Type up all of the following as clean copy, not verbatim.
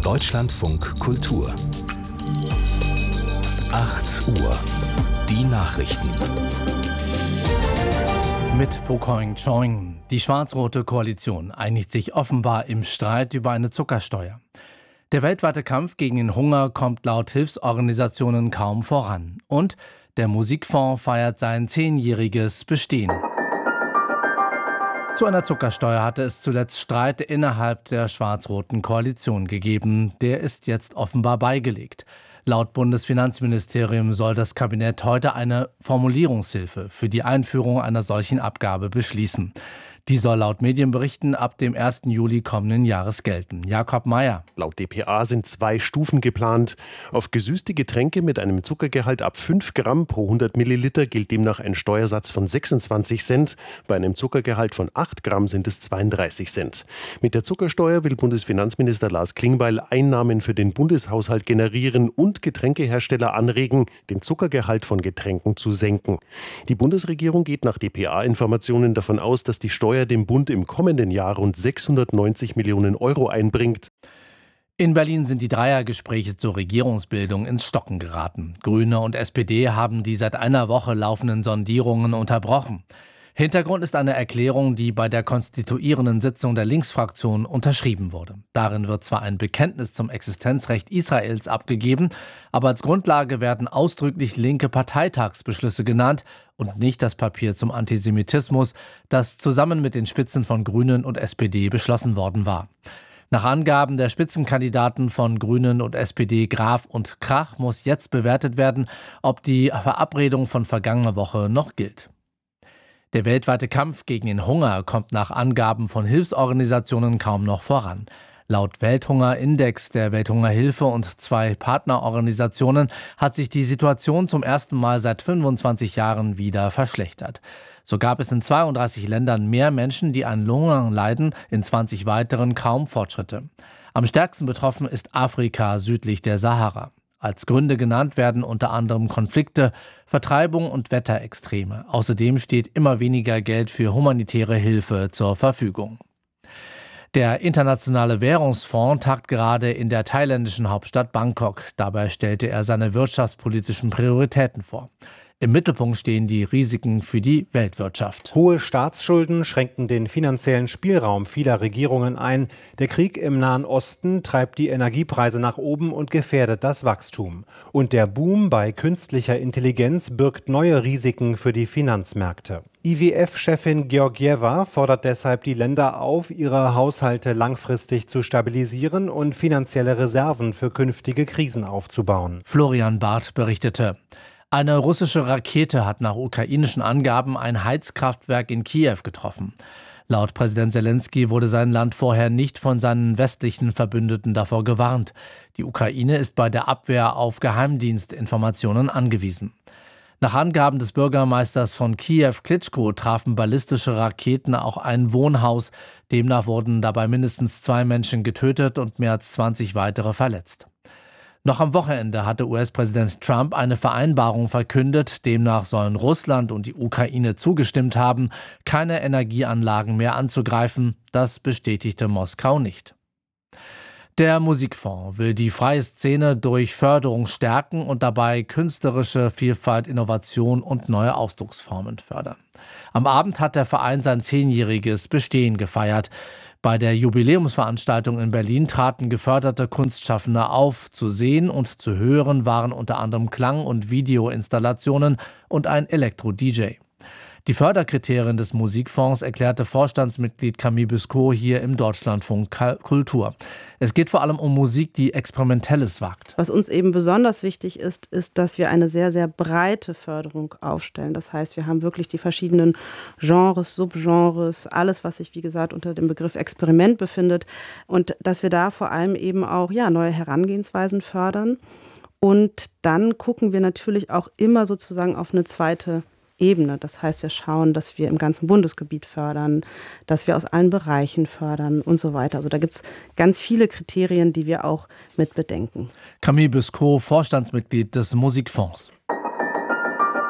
Deutschlandfunk Kultur 8 Uhr. Die Nachrichten. Mit Bokoing Choing. Die schwarz-rote Koalition einigt sich offenbar im Streit über eine Zuckersteuer. Der weltweite Kampf gegen den Hunger kommt laut Hilfsorganisationen kaum voran. Und der Musikfonds feiert sein 10-jähriges Bestehen. Zu einer Zuckersteuer hatte es zuletzt Streit innerhalb der schwarz-roten Koalition gegeben. Der ist jetzt offenbar beigelegt. Laut Bundesfinanzministerium soll das Kabinett heute eine Formulierungshilfe für die Einführung einer solchen Abgabe beschließen. Die soll laut Medienberichten ab dem 1. Juli kommenden Jahres gelten. Jakob Mayer. Laut dpa sind 2 Stufen geplant. Auf gesüßte Getränke mit einem Zuckergehalt ab 5 Gramm pro 100 Milliliter gilt demnach ein Steuersatz von 26 Cent. Bei einem Zuckergehalt von 8 Gramm sind es 32 Cent. Mit der Zuckersteuer will Bundesfinanzminister Lars Klingbeil Einnahmen für den Bundeshaushalt generieren und Getränkehersteller anregen, den Zuckergehalt von Getränken zu senken. Die Bundesregierung geht nach dpa-Informationen davon aus, dass die Steuer dem Bund im kommenden Jahr rund 690 Millionen Euro einbringt. In Berlin sind die Dreiergespräche zur Regierungsbildung ins Stocken geraten. Grüne und SPD haben die seit einer Woche laufenden Sondierungen unterbrochen. Hintergrund ist eine Erklärung, die bei der konstituierenden Sitzung der Linksfraktion unterschrieben wurde. Darin wird zwar ein Bekenntnis zum Existenzrecht Israels abgegeben, aber als Grundlage werden ausdrücklich linke Parteitagsbeschlüsse genannt und nicht das Papier zum Antisemitismus, das zusammen mit den Spitzen von Grünen und SPD beschlossen worden war. Nach Angaben der Spitzenkandidaten von Grünen und SPD Graf und Krach muss jetzt bewertet werden, ob die Verabredung von vergangener Woche noch gilt. Der weltweite Kampf gegen den Hunger kommt nach Angaben von Hilfsorganisationen kaum noch voran. Laut Welthungerindex der Welthungerhilfe und 2 Partnerorganisationen hat sich die Situation zum ersten Mal seit 25 Jahren wieder verschlechtert. So gab es in 32 Ländern mehr Menschen, die an Hunger leiden, in 20 weiteren kaum Fortschritte. Am stärksten betroffen ist Afrika südlich der Sahara. Als Gründe genannt werden unter anderem Konflikte, Vertreibung und Wetterextreme. Außerdem steht immer weniger Geld für humanitäre Hilfe zur Verfügung. Der Internationale Währungsfonds tagt gerade in der thailändischen Hauptstadt Bangkok. Dabei stellte er seine wirtschaftspolitischen Prioritäten vor. Im Mittelpunkt stehen die Risiken für die Weltwirtschaft. Hohe Staatsschulden schränken den finanziellen Spielraum vieler Regierungen ein. Der Krieg im Nahen Osten treibt die Energiepreise nach oben und gefährdet das Wachstum. Und der Boom bei künstlicher Intelligenz birgt neue Risiken für die Finanzmärkte. IWF-Chefin Georgieva fordert deshalb die Länder auf, ihre Haushalte langfristig zu stabilisieren und finanzielle Reserven für künftige Krisen aufzubauen. Florian Barth berichtete. Eine russische Rakete hat nach ukrainischen Angaben ein Heizkraftwerk in Kiew getroffen. Laut Präsident Zelensky wurde sein Land vorher nicht von seinen westlichen Verbündeten davor gewarnt. Die Ukraine ist bei der Abwehr auf Geheimdienstinformationen angewiesen. Nach Angaben des Bürgermeisters von Kiew, Klitschko, trafen ballistische Raketen auch ein Wohnhaus. Demnach wurden dabei mindestens 2 Menschen getötet und mehr als 20 weitere verletzt. Noch am Wochenende hatte US-Präsident Trump eine Vereinbarung verkündet. Demnach sollen Russland und die Ukraine zugestimmt haben, keine Energieanlagen mehr anzugreifen. Das bestätigte Moskau nicht. Der Musikfonds will die freie Szene durch Förderung stärken und dabei künstlerische Vielfalt, Innovation und neue Ausdrucksformen fördern. Am Abend hat der Verein sein 10-jähriges Bestehen gefeiert. Bei der Jubiläumsveranstaltung in Berlin traten geförderte Kunstschaffende auf. Zu sehen und zu hören waren unter anderem Klang- und Videoinstallationen und ein Elektro-DJ. Die Förderkriterien des Musikfonds erklärte Vorstandsmitglied Camille Buscot hier im Deutschlandfunk Kultur. Es geht vor allem um Musik, die Experimentelles wagt. Was uns eben besonders wichtig ist, dass wir eine sehr, sehr breite Förderung aufstellen. Das heißt, wir haben wirklich die verschiedenen Genres, Subgenres, alles, was sich, wie gesagt, unter dem Begriff Experiment befindet. Und dass wir da vor allem eben auch neue Herangehensweisen fördern. Und dann gucken wir natürlich auch immer sozusagen auf eine zweite Ebene. Das heißt, wir schauen, dass wir im ganzen Bundesgebiet fördern, dass wir aus allen Bereichen fördern und so weiter. Also da gibt es ganz viele Kriterien, die wir auch mit bedenken. Camille Buscot, Vorstandsmitglied des Musikfonds.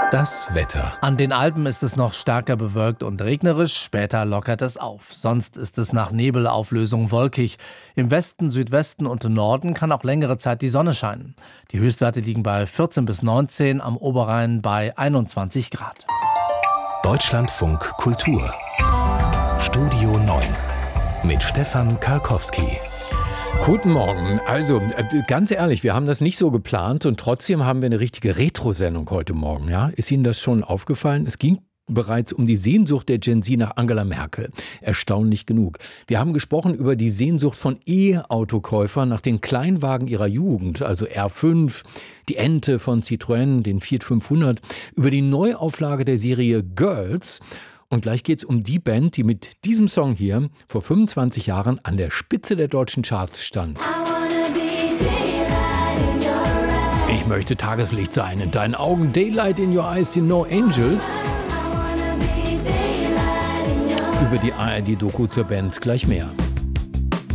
Das Wetter. An den Alpen ist es noch stärker bewölkt und regnerisch, später lockert es auf. Sonst ist es nach Nebelauflösung wolkig. Im Westen, Südwesten und Norden kann auch längere Zeit die Sonne scheinen. Die Höchstwerte liegen bei 14 bis 19, am Oberrhein bei 21 Grad. Deutschlandfunk Kultur. Studio 9 mit Stefan Karkowski. Guten Morgen. Also, ganz ehrlich, wir haben das nicht so geplant und trotzdem haben wir eine richtige Retro-Sendung heute Morgen. Ja? Ist Ihnen das schon aufgefallen? Es ging bereits um die Sehnsucht der Gen Z nach Angela Merkel. Erstaunlich genug. Wir haben gesprochen über die Sehnsucht von E-Autokäufern nach den Kleinwagen ihrer Jugend, also R5, die Ente von Citroën, den Fiat 500, über die Neuauflage der Serie Girls. Und gleich geht's um die Band, die mit diesem Song hier vor 25 Jahren an der Spitze der deutschen Charts stand. Ich möchte Tageslicht sein in deinen Augen, Daylight in your eyes, die No Angels. Über die ARD-Doku zur Band gleich mehr.